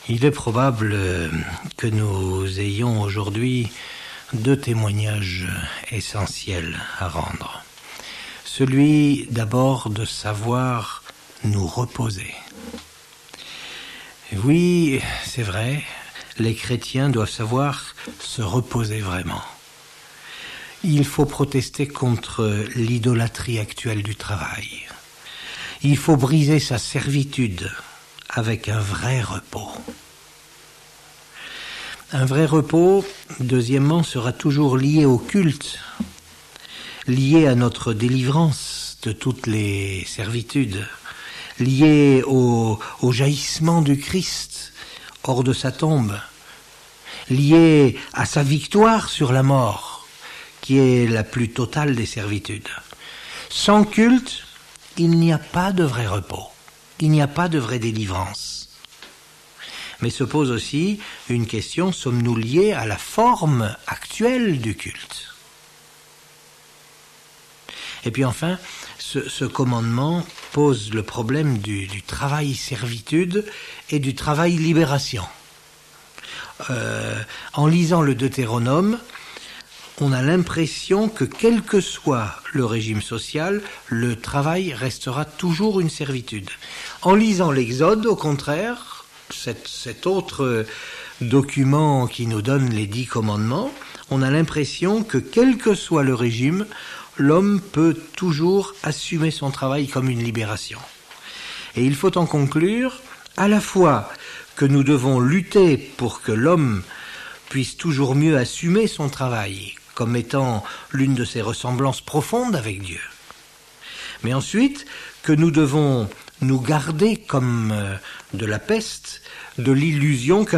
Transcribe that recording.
Il est probable que nous ayons aujourd'hui deux témoignages essentiels à rendre. Celui d'abord de savoir nous reposer. Oui, c'est vrai, les chrétiens doivent savoir se reposer vraiment. Il faut protester contre l'idolâtrie actuelle du travail. Il faut briser sa servitude avec un vrai repos. Un vrai repos, deuxièmement, sera toujours lié au culte, lié à notre délivrance de toutes les servitudes, lié au jaillissement du Christ hors de sa tombe, lié à sa victoire sur la mort, qui est la plus totale des servitudes. Sans culte, il n'y a pas de vrai repos, il n'y a pas de vraie délivrance. Mais se pose aussi une question, sommes-nous liés à la forme actuelle du culte ? Et puis enfin, ce commandement pose le problème du travail-servitude et du travail-libération. En lisant le Deutéronome, on a l'impression que quel que soit le régime social, le travail restera toujours une servitude. En lisant l'Exode, au contraire, cet autre document qui nous donne les 10 commandements, on a l'impression que quel que soit le régime, l'homme peut toujours assumer son travail comme une libération. Et il faut en conclure à la fois que nous devons lutter pour que l'homme puisse toujours mieux assumer son travail comme étant l'une de ses ressemblances profondes avec Dieu. Mais ensuite, que nous devons nous garder comme de la peste de l'illusion qu'un